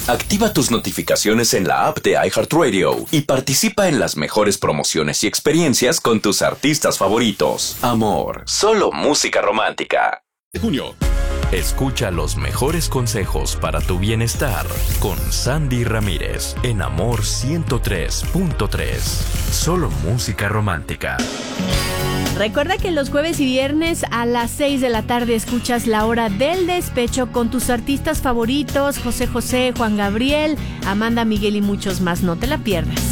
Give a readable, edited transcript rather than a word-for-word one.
Activa tus notificaciones en la app de iHeartRadio y participa en las mejores promociones y experiencias con tus artistas favoritos. Amor, solo música romántica. Junio. Escucha los mejores consejos para tu bienestar con Sandy Ramírez en Amor 103.3. Solo música romántica. Recuerda que los jueves y viernes a las 6 de la tarde escuchas La Hora del Despecho con tus artistas favoritos, José José, Juan Gabriel, Amanda Miguel y muchos más. No te la pierdas.